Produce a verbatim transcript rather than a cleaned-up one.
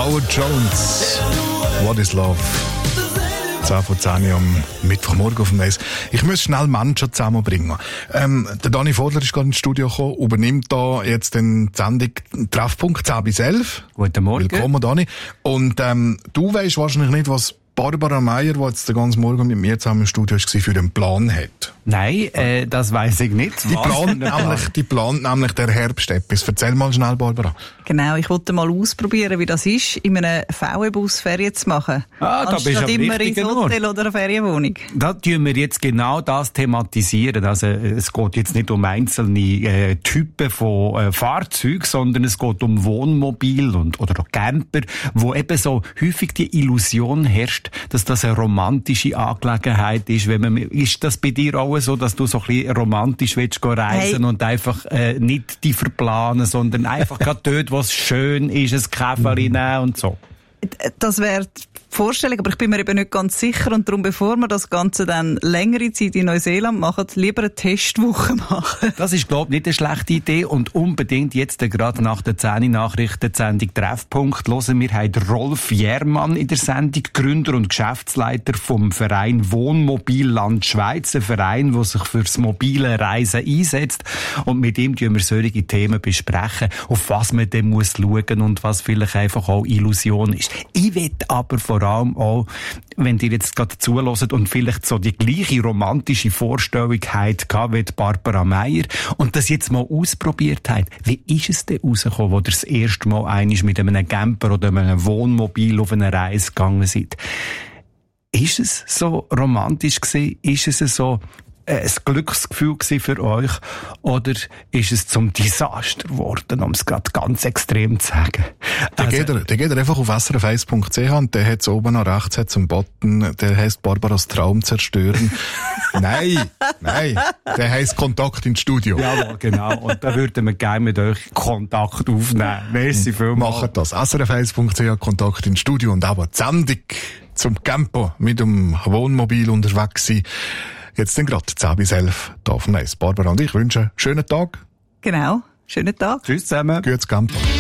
Howard Jones, What is Love? zehn vor zehn am Mittwochmorgen auf dem Eis. Ich muss schnell Menschen zusammenbringen. Ähm, der Dani Vodler ist gerade ins Studio gekommen, übernimmt da jetzt den Sendung Treffpunkt zehn bis elf. Guten Morgen. Willkommen, Dani. Und ähm, du weisst wahrscheinlich nicht, was Barbara Meier, die jetzt den ganzen Morgen mit mir zusammen im Studio war, für den Plan hat. Nein, äh, das weiss ich nicht. Die plant, nämlich, die plant nämlich der Herbst-Eppis. Erzähl mal schnell, Barbara. Genau, ich wollte mal ausprobieren, wie das ist, in einem V W-Bus Ferien zu machen. Ah, da bist du am immer ins Hotel Ort. oder eine Ferienwohnung. Da tun wir jetzt genau das thematisieren. Also, es geht jetzt nicht um einzelne äh, Typen von äh, Fahrzeugen, sondern es geht um Wohnmobil und, oder auch Camper, wo eben so häufig die Illusion herrscht, dass das eine romantische Angelegenheit ist. Wenn man, ist das bei dir auch so, dass du so ein bisschen romantisch willst gehen reisen hey. und einfach äh, nicht die verplanen, sondern einfach gerade dort, wo es schön ist, ein Käferchen nehmen und so? Das wäre die Vorstellung, aber ich bin mir eben nicht ganz sicher und darum, bevor wir das Ganze dann längere Zeit in Neuseeland machen, lieber eine Testwoche machen. Das ist, glaube ich, nicht eine schlechte Idee und unbedingt jetzt gerade nach der zehn Nachrichten die Sendung Treffpunkt hören. Wir haben Rolf Jährmann in der Sendung, Gründer und Geschäftsleiter vom Verein Wohnmobilland Schweiz, ein Verein, der sich fürs mobile Reisen einsetzt, und mit ihm besprechen wir solche Themen besprechen, auf was man dann muss schauen und was vielleicht einfach auch Illusion ist. Ich will aber vor allem auch, wenn ihr jetzt gerade zuhört und vielleicht so die gleiche romantische Vorstellung habt wie Barbara Meier und das jetzt mal ausprobiert habt, wie ist es denn rausgekommen, wo ihr das erste Mal einmal mit einem Camper oder einem Wohnmobil auf eine Reise gegangen seid? Ist es so romantisch gewesen? Ist es so ein Glücksgefühl für euch? Oder ist es zum Desaster geworden, um es gerade ganz extrem zu sagen? Der, also, geht, er, der geht er einfach auf s r f eins punkt c h und der hat oben nach rechts hat's einen Button, der heisst Barbaras Traum zerstören. Nein, nein, der heisst Kontakt ins Studio. Jawohl, genau. Und da würden wir gerne mit euch Kontakt aufnehmen. Merci vielmals. Macht das. s r f eins punkt c h Kontakt ins Studio und auch die Sendung zum Campo mit dem Wohnmobil unterwegs sein. Jetzt sind gerade zehn bis elf da auf dem Eis. Barbara und ich wünschen einen schönen Tag. Genau, schönen Tag. Tschüss zusammen. Gutes Campo.